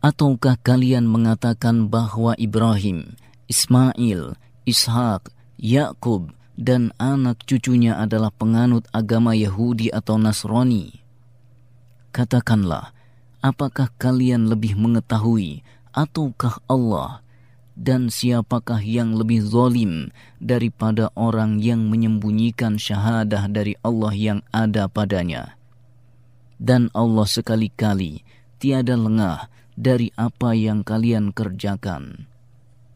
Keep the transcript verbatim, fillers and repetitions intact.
Ataukah kalian mengatakan bahwa Ibrahim, Ismail, Ishak, Yakub, dan anak cucunya adalah penganut agama Yahudi atau Nasrani? Katakanlah, apakah kalian lebih mengetahui ataukah Allah? Dan siapakah yang lebih zalim daripada orang yang menyembunyikan syahadah dari Allah yang ada padanya? Dan Allah sekali-kali tiada lengah dari apa yang kalian kerjakan.